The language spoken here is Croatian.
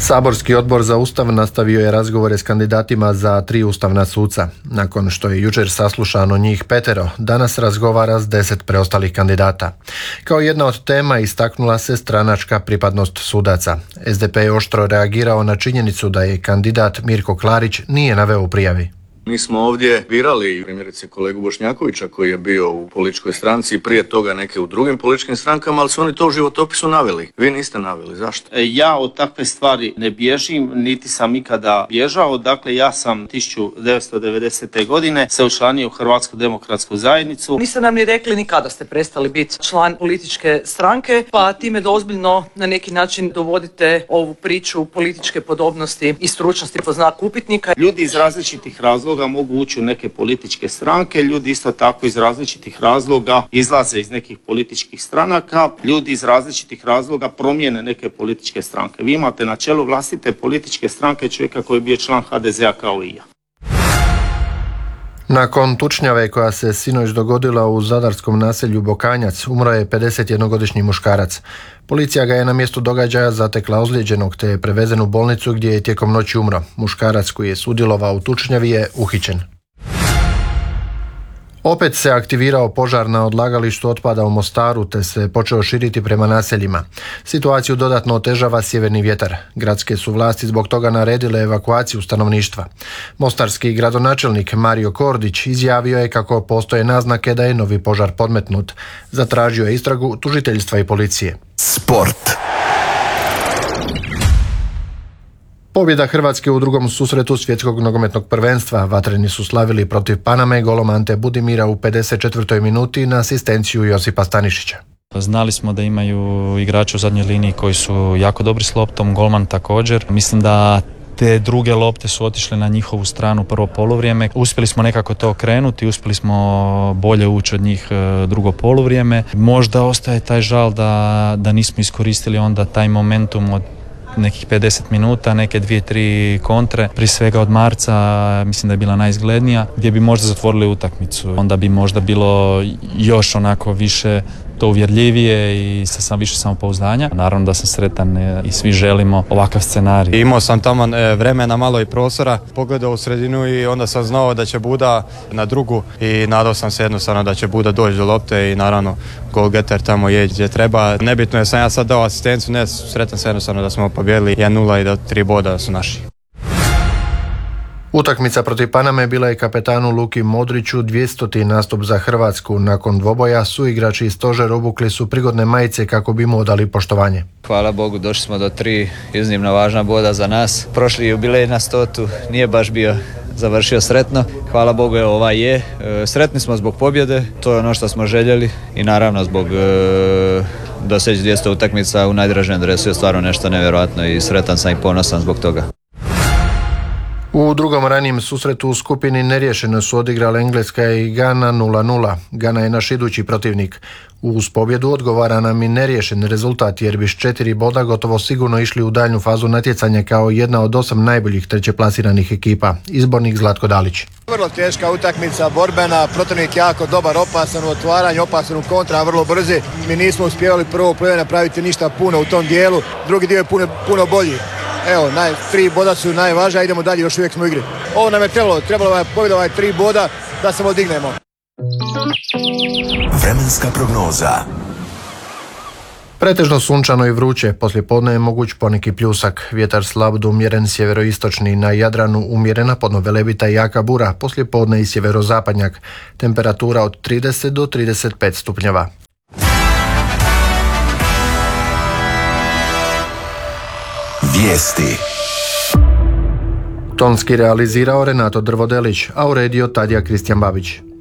Saborski odbor za Ustav nastavio je razgovore s kandidatima za 3 ustavna suca. Nakon što je jučer saslušano njih 5, danas razgovara s 10 preostalih kandidata. Kao jedna od tema istaknula se stranačka pripadnost sudaca. SDP je oštro reagirao na činjenicu da je kandidat Mirko Klarić nije naveo u prijavi. Mi smo ovdje birali primjerice kolegu Bošnjakovića koji je bio u političkoj stranci i prije toga neke u drugim političkim strankama, ali su oni to u životopisu naveli. Vi niste naveli. Zašto? Ja od takve stvari ne bježim, niti sam ikada bježao. Dakle, ja sam 1990. godine se učlanio u Hrvatsku demokratsku zajednicu. Niste nam ni rekli ni kada ste prestali biti član političke stranke, pa time da ozbiljno na neki način dovodite ovu priču političke podobnosti i stručnosti pod znak upitnika. Ljudi iz različitih razloga mogu ući u neke političke stranke, ljudi isto tako iz različitih razloga izlaze iz nekih političkih stranaka, ljudi iz različitih razloga promijene neke političke stranke. Vi imate na čelu vlastite političke stranke čovjeka koji je bio član HDZ-a kao i ja. Nakon tučnjave koja se sinoć dogodila u zadarskom naselju Bokanjac, umro je 51-godišnji muškarac. Policija ga je na mjestu događaja zatekla ozlijeđenog te je prevezen u bolnicu gdje je tijekom noći umro. Muškarac koji je sudjelovao u tučnjavi je uhićen. Opet se aktivirao požar na odlagalištu otpada u Mostaru te se počeo širiti prema naseljima. Situaciju dodatno otežava sjeverni vjetar. Gradske su vlasti zbog toga naredile evakuaciju stanovništva. Mostarski gradonačelnik Mario Kordić izjavio je kako postoje naznake da je novi požar podmetnut. Zatražio je istragu tužiteljstva i policije. Sport. Pobjeda Hrvatske u drugom susretu svjetskog nogometnog prvenstva. Vatreni su slavili protiv Paname golom Ante Budimira u 54. minuti na asistenciju Josipa Stanišića. Znali smo da imaju igrače u zadnjoj liniji koji su jako dobri s loptom, golman također. Mislim da te druge lopte su otišle na njihovu stranu prvo poluvrijeme. Uspjeli smo nekako to okrenuti, uspjeli smo bolje ući od njih drugo poluvrijeme. Možda ostaje taj žal da nismo iskoristili onda taj momentum od nekih 50 minuta, neke 2-3 kontre, prije svega od Marca, mislim da je bila najizglednija, gdje bi možda zatvorili utakmicu. Onda bi možda bilo još onako više to uvjerljivije i sa više samopouzdanja. Naravno da sam sretan i svi želimo ovakav scenarij. Imao sam tamo vremena, malo i prostora, pogledao u sredinu i onda sam znao da će Buda na drugu i nadao sam se jednostavno da će Buda doći do lopte i naravno golgeter tamo je gdje treba. Nebitno je sam ja sad dao asistenciju, ne, sretan sam jednostavno da smo pobijedili 1-0 i da 3 boda su naši. Utakmica protiv Paname bila je kapetanu Luki Modriću 200. nastup za Hrvatsku. Nakon dvoboja suigrači i stožer obukli su prigodne majice kako bi mu odali poštovanje. Hvala Bogu, došli smo do 3 iznimno važna boda za nas. Prošli jubilej na 100. nije baš bio završio sretno. Hvala Bogu, ovaj je. Sretni smo zbog pobjede, to je ono što smo željeli i naravno zbog doseći 200 utakmica u najdražem dresu je stvarno nešto nevjerojatno i sretan sam i ponosan zbog toga. U drugom ranijem susretu u skupini neriješeno su odigrale Engleska i Gana 0-0. Gana je naš idući protivnik. Uz pobjedu odgovara nam i neriješen rezultat jer bi s 4 boda gotovo sigurno išli u daljnju fazu natjecanja kao jedna od 8 najboljih trećeplasiranih ekipa. Izbornik Zlatko Dalić. Vrlo teška utakmica, borbena, protivnik jako dobar, opasan u otvaranju, opasan u kontra, vrlo brzi. Mi nismo uspjevali prvo polovreme napraviti ništa puno u tom dijelu, drugi dio je puno bolji. Evo, 3 boda su najvažnija, idemo dalje, još uvijek smo u igri. Ovo nam je trebalo je pobjeda 3 boda da se odignemo. Vremenska prognoza. Pretežno sunčano i vruće, poslijepodne je moguć poneki pljusak. Vjetar slab do umjeren sjeveroistočni, na Jadranu umjerena podno velebita i jaka bura, poslijepodne i sjeverozapadnjak. Temperatura od 30 do 35 stupnjeva. Vijesti. Tonski realizirao Renato Drvodelić, a uredio Tadija Kristijan Babić.